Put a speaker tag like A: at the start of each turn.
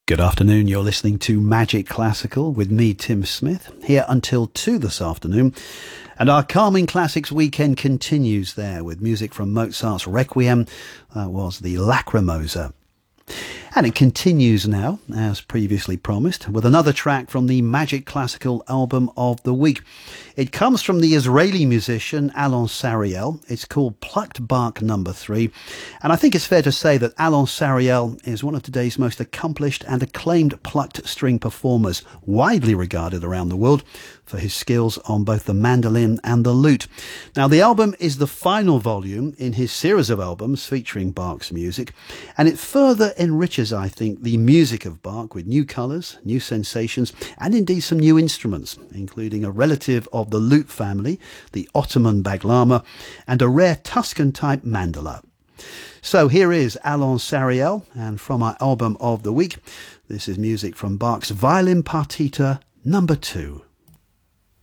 A: Good afternoon, you're listening to Magic Classical with me, Tim Smith, here until 2 this afternoon. And our Calming Classics weekend continues there with music from Mozart's Requiem. That was the Lacrimosa. And it continues now, as previously promised, with another track from the Magic Classical album of the week. It comes from the Israeli musician Alon Sariel. It's called Plucked Bark No. 3. And I think it's fair to say that Alon Sariel is one of today's most accomplished and acclaimed plucked string performers, widely regarded around the world for his skills on both the mandolin and the lute. Now, the album is the final volume in his series of albums featuring Bach's music, and it further enriches, I think, the music of Bach with new colours, new sensations, and indeed some new instruments, including a relative of the lute family, the Ottoman baglama, and a rare Tuscan-type mandola. So here is Alon Sariel, and from our album of the week, this is music from Bach's Violin Partita No. 2.